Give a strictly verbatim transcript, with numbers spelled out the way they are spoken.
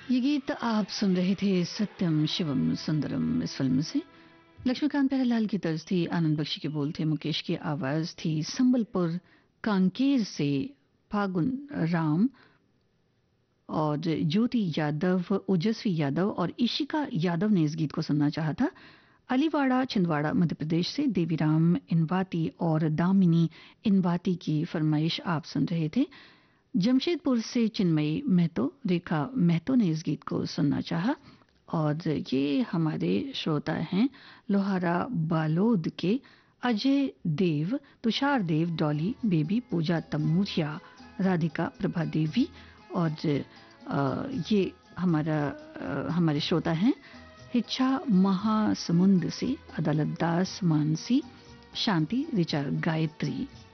ये गीत आप सुन रहे थे सत्यम शिवम सुंदरम इस फिल्म से। लक्ष्मीकांत प्यारेलाल की तर्ज थी, आनंद बख्शी के बोल थे, मुकेश की आवाज थी। संबलपुर कांकेर से फागुन राम और ज्योति यादव, ओजस्वी यादव और इशिका यादव ने इस गीत को सुनना चाहा था। अलीवाड़ा छिंदवाड़ा मध्य प्रदेश से देवीराम इनवाती और दामिनी इनवाती की फरमाइश आप सुन रहे थे। जमशेदपुर से चिन्मयी महतो, रेखा महतो ने इस गीत को सुनना चाहा। और ये हमारे श्रोता हैं लोहारा बालोद के अजय देव, तुषार देव, डॉली बेबी, पूजा तमूरिया, राधिका प्रभा देवी। और अ, ये हमारा अ, हमारे श्रोता हैं हिच्छा महासमुंद से अदालत दास, मानसी, शांति, ऋचा, गायत्री।